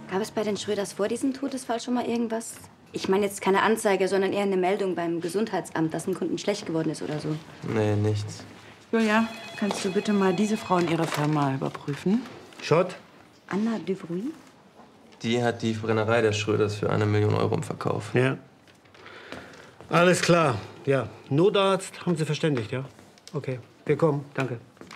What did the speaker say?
Gab es bei den Schröders vor diesem Todesfall schon mal irgendwas? Ich meine jetzt keine Anzeige, sondern eher eine Meldung beim Gesundheitsamt, dass ein Kunden schlecht geworden ist oder so. Nee, nichts. Julia, kannst du bitte mal diese Frau in ihrer Firma überprüfen? Schott? Anna Duvry? Die hat die Brennerei der Schröders für 1 Million Euro im Verkauf. Ja. Alles klar. Ja. Notarzt haben Sie verständigt, ja? Okay. Wir kommen. Danke.